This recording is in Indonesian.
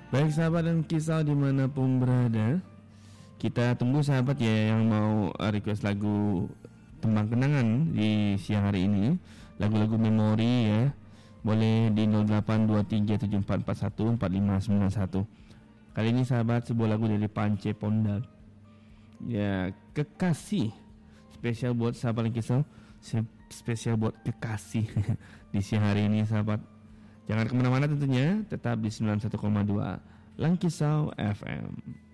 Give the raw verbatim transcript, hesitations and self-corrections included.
Baik sahabat dan kisah dimanapun berada, kita tunggu sahabat ya yang mau request lagu tembang kenangan di siang hari ini, lagu-lagu memori ya, boleh di nol delapan dua tiga tujuh empat empat satu empat lima sembilan satu. Kali ini sahabat sebuah lagu dari Pance Pondak ya, Kekasih, spesial buat sahabat dan kisah, spesial buat kekasih di siang hari ini sahabat. Jangan kemana-mana tentunya, tetap di sembilan puluh satu koma dua Langkisau F M.